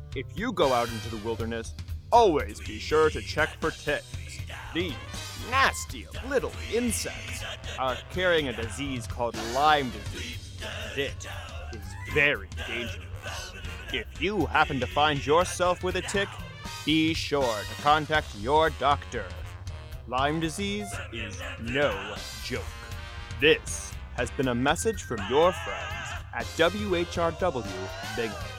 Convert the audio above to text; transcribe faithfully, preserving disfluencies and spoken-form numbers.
If you go out into the wilderness, always be sure to check for ticks. These nasty little insects are carrying a disease called Lyme disease. It is very dangerous. If you happen to find yourself with a tick, be sure to contact your doctor. Lyme disease is no joke. This has been a message from your friends at W H R W Big